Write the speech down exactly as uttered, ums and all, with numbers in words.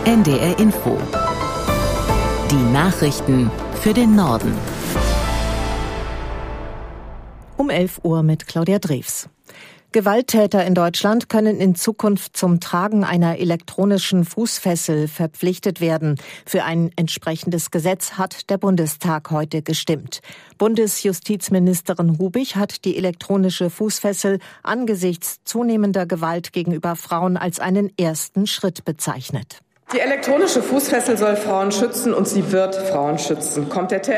N D R Info. Die Nachrichten für den Norden. Um elf Uhr mit Claudia Drews. Gewalttäter in Deutschland können in Zukunft zum Tragen einer elektronischen Fußfessel verpflichtet werden. Für ein entsprechendes Gesetz hat der Bundestag heute gestimmt. Bundesjustizministerin Hubig hat die elektronische Fußfessel angesichts zunehmender Gewalt gegenüber Frauen als einen ersten Schritt bezeichnet. Die elektronische Fußfessel soll Frauen schützen und sie wird Frauen schützen. Kommt der